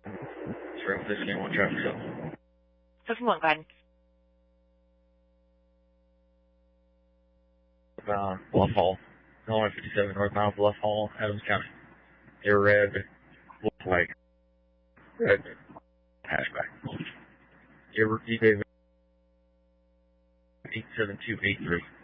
Sorry, this game won't traffic cell. 611 Glen. Bluff Hall. 157 northbound Bluff Hall, Adams County. Your red, white, red hatchback. Your EPA 87283.